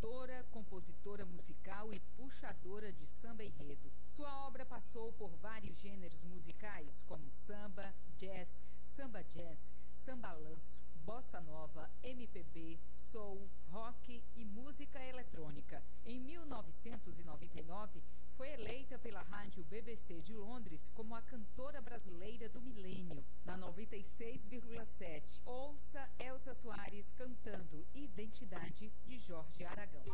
cantora, compositora musical e puxadora de samba enredo. Sua obra passou por vários gêneros musicais, como samba, jazz, samba lanço, bossa nova, MPB, soul, rock e música eletrônica. Em 1999, foi eleita pela rádio BBC de Londres como a cantora brasileira do milênio, na 96,7. Ouça Elza Soares cantando Identidade, de Jorge Aragão.